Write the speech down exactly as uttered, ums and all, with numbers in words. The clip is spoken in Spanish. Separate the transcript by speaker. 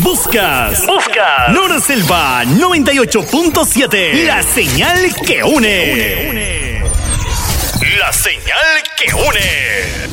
Speaker 1: Buscas, buscas. Nora Selva noventa y ocho punto siete. La señal que une. La señal que une.